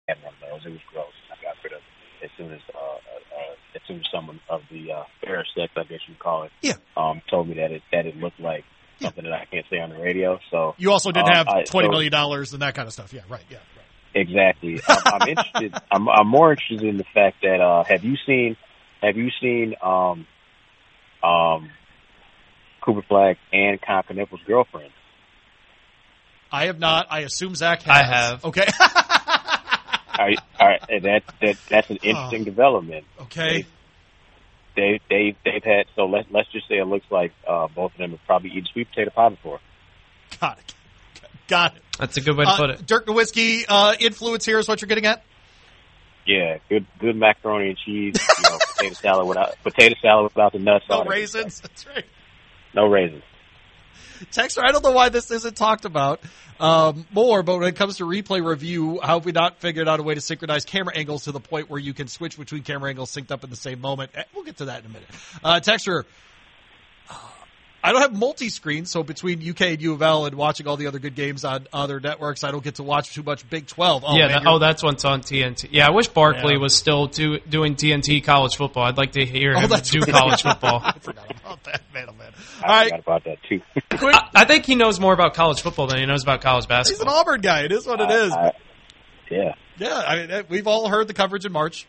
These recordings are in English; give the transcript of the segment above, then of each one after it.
had one of those. It was gross. I got rid of it as soon as someone of the fair sex, I guess you call it, told me that it looked like something that I can't say on the radio. So you also didn't have $20 million and that kind of stuff. Yeah, right. Yeah, right. Exactly. I'm interested. I'm more interested in the fact that have you seen Cooper Flagg and Con Knuckles' girlfriend? I have not. I assume Zach has. I have. Okay. All right. That's an interesting development. Okay. They've had, so let's just say it looks like both of them have probably eaten sweet potato pie before. Got it. That's a good way to put it. Dirk Nowitzki influence here is what you're getting at? Yeah, good macaroni and cheese, potato salad without the nuts. No raisins. That's right. No raisins. Texter, I don't know why this isn't talked about more, but when it comes to replay review, how have we not figured out a way to synchronize camera angles to the point where you can switch between camera angles synced up in the same moment? We'll get to that in a minute. Texter, I don't have multi-screen, so between UK and U of L and watching all the other good games on other networks, I don't get to watch too much Big 12. That's what's on TNT. Yeah, I wish Barkley was still doing TNT college football. I'd like to hear him do college football. I forgot about that, man. I forgot about that, too. I think he knows more about college football than he knows about college basketball. He's an Auburn guy. It is what it is. Yeah. Yeah, I mean, we've all heard the coverage in March.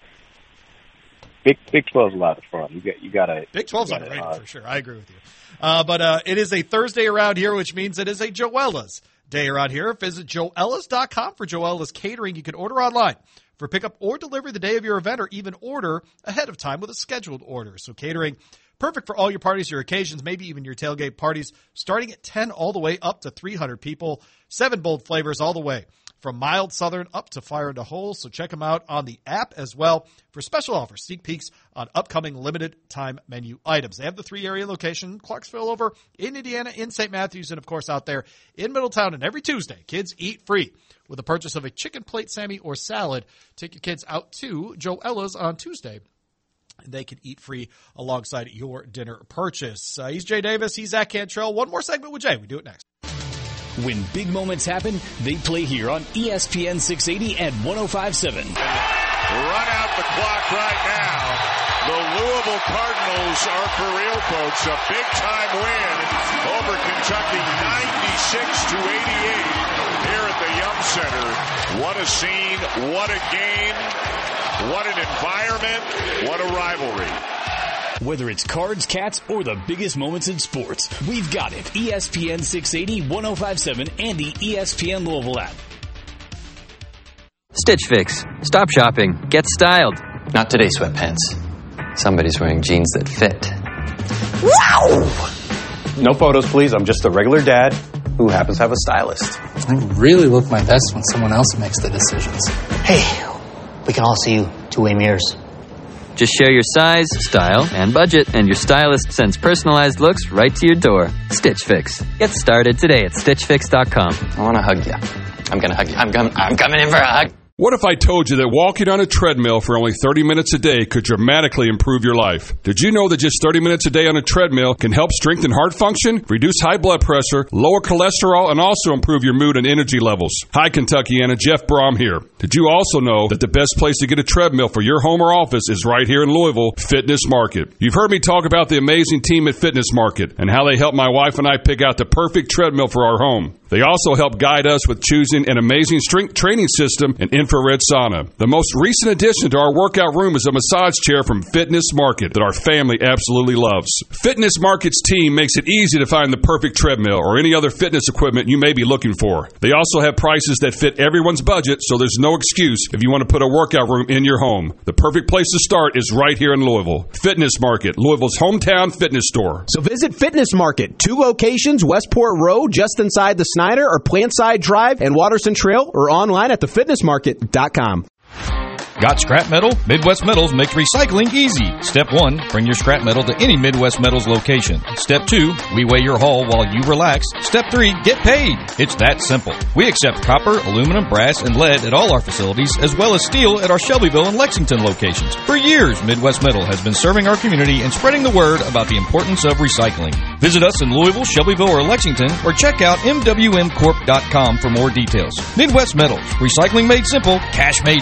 Big 12's a lot of fun. You gotta. Big 12's underrated for sure. I agree with you. But it is a Thursday around here, which means it is a Joella's day around here. Visit joellas.com for Joella's Catering. You can order online for pickup or delivery the day of your event, or even order ahead of time with a scheduled order. So catering, perfect for all your parties, your occasions, maybe even your tailgate parties, starting at 10 all the way up to 300 people. 7 bold flavors all the way from mild southern up to fire into whole. So check them out on the app as well for special offers, sneak peeks on upcoming limited time menu items. They have the 3-area location, Clarksville over in Indiana, in St. Matthews, and of course out there in Middletown. And every Tuesday, kids eat free with the purchase of a chicken plate, Sammy, or salad. Take your kids out to Joella's on Tuesday, and they can eat free alongside your dinner purchase. He's Jay Davis. He's Zach Cantrell. One more segment with Jay. We do it next. When big moments happen, they play here on ESPN 680 and 105.7. Run out the clock right now. The Louisville Cardinals are for real, folks. A big-time win over Kentucky, 96-88 here at the Yum Center. What a scene, what a game, what an environment, what a rivalry. Whether it's Cards, Cats, or the biggest moments in sports, we've got it. ESPN 680, 105.7, and the ESPN Louisville app. Stitch Fix. Stop shopping. Get styled. Not today, sweatpants. Somebody's wearing jeans that fit. Wow! No photos, please. I'm just a regular dad who happens to have a stylist. I really look my best when someone else makes the decisions. Hey, we can all see you two-way mirrors. Just share your size, style, and budget, and your stylist sends personalized looks right to your door. Stitch Fix. Get started today at StitchFix.com. I want to hug you. I'm going to hug you. I'm coming in for a hug. What if I told you that walking on a treadmill for only 30 minutes a day could dramatically improve your life? Did you know that just 30 minutes a day on a treadmill can help strengthen heart function, reduce high blood pressure, lower cholesterol, and also improve your mood and energy levels? Hi, Kentuckiana. Jeff Brom here. Did you also know that the best place to get a treadmill for your home or office is right here in Louisville, Fitness Market? You've heard me talk about the amazing team at Fitness Market and how they help my wife and I pick out the perfect treadmill for our home. They also help guide us with choosing an amazing strength training system and infrared sauna. The most recent addition to our workout room is a massage chair from Fitness Market that our family absolutely loves. Fitness Market's team makes it easy to find the perfect treadmill or any other fitness equipment you may be looking for. They also have prices that fit everyone's budget, so there's no excuse if you want to put a workout room in your home. The perfect place to start is right here in Louisville. Fitness Market, Louisville's hometown fitness store. So visit Fitness Market, 2 locations, Westport Road, just inside the Snyder or Plantside Drive and Watterson Trail, or online at thefitnessmarket.com. Got scrap metal? Midwest Metals makes recycling easy. Step 1, bring your scrap metal to any Midwest Metals location. Step 2, we weigh your haul while you relax. Step 3, get paid. It's that simple. We accept copper, aluminum, brass, and lead at all our facilities, as well as steel at our Shelbyville and Lexington locations. For years, Midwest Metal has been serving our community and spreading the word about the importance of recycling. Visit us in Louisville, Shelbyville, or Lexington, or check out MWMcorp.com for more details. Midwest Metals. Recycling made simple, cash made